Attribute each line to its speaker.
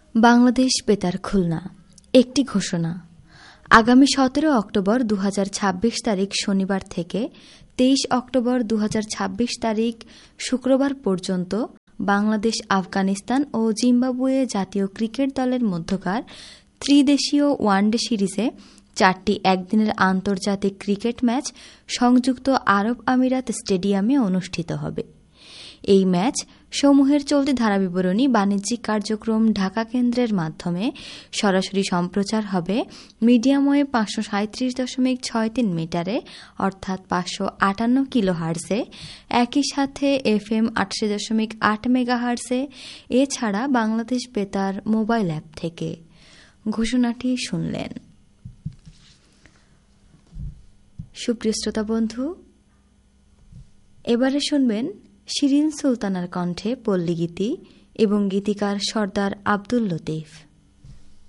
Speaker 1: বাংলাদেশ বেতার খুলনা একটি ঘোষণা। আগামী 17 অক্টোবর 2026 তারিখ শনিবার থেকে 23 অক্টোবর 2026 তারিখ শুক্রবার পর্যন্ত বাংলাদেশ, আফগানিস্তান ও জিম্বাবুয়ে জাতীয় ক্রিকেট দলের মধ্যকার ত্রিদেশীয় ওয়ানডে সিরিজে 4টি একদিনের আন্তর্জাতিক ক্রিকেট ম্যাচ সংযুক্ত আরব আমিরাত স্টেডিয়ামে অনুষ্ঠিত হবে। এই ম্যাচ সমূহের চলতি ধারাবিবরণী বাণিজ্যিক কার্যক্রম ঢাকা কেন্দ্রের মাধ্যমে সরাসরি সম্প্রচার হবে মিডিয়াম ওয়েভ 537.63 মিটারে অর্থাৎ 558 কিলোহার্টজে, একই সাথে FM 88.8 মেগাহার্টজে, এছাড়া বাংলাদেশ বেতার মোবাইল অ্যাপ থেকে। ঘোষণাটি শুনলেন। সুপ্রিয় শ্রোতা বন্ধু, এবারে শুনবেন শিরিন সুলতানার কণ্ঠে পল্লীগীতি এবং গীতিকার সর্দার আব্দুল লতিফ।